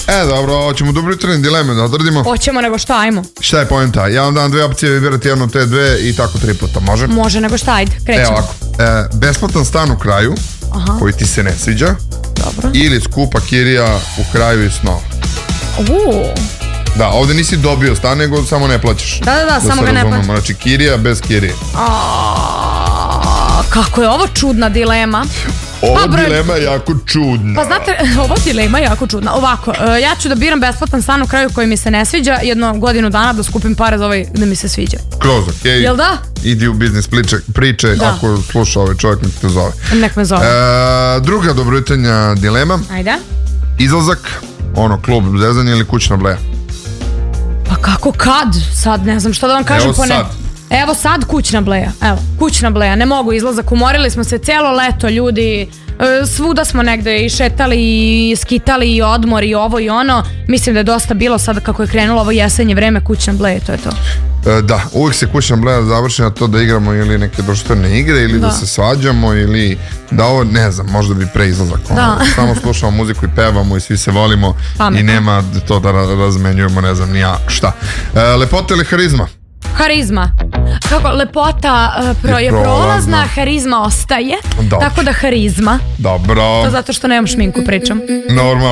Dobro, hoćemo dobro jutarnje dileme da odradimo. Hoćemo, nego šta, ajmo. Šta je poenta? Ja vam dam dve opcije, vi birate jednu od te dve i tako 3 puta, može? Može, nego šta, ajde, krećemo. Ovako, besplatan stan u kraju, koji ti se ne sviđa. Dobro. Ili skupa kirija u kraju i snova. Da, ovde nisi dobio stan, nego samo ne plaćaš. Da, samo ga ne plaćaš. Znači kirija bez kirije. Kako je ovo čudna dilema. Ovo dilema je jako čudna. Pa znate, ovo dilema je jako čudna. Ovako, ja ću da biram besplatan stan u kraju koji mi se ne sviđa, jedno godinu dana da skupim pare za ovaj da mi se sviđa. Kroz, okej. Jel da? Idi u biznis priče, ako sluša ovaj čovjek, nek te zove. Nek me zove. Druga dobrojutanja dilema. Ajde. Izlazak, klub zezanje ili kućna bleja? Pa kako kad? Sad ne znam šta da vam kažem. Evo sad kućna bleja. Evo, kućna bleja, ne mogu izlazak, umorili smo se cijelo leto, ljudi, svuda smo negde i šetali i skitali i odmor i ovo i ono. Mislim da je dosta bilo sada kako je krenulo ovo jesenje vreme, kućna bleja, to je to. Da, uvijek se kućna bleja završi na to da igramo ili neke društvene igre ili da se svađamo ili da ovo, ne znam, možda bi pre izlazak. Samo slušamo muziku i pevamo i svi se volimo i nema to da razmenjujemo, ne znam, ni ja šta. Lepota ili harizma? Harizma. Kako lepota je prolazna, harizma ostaje. Tako da harizma. Dobro. To zato što nemam šminku, pričam. Normalno.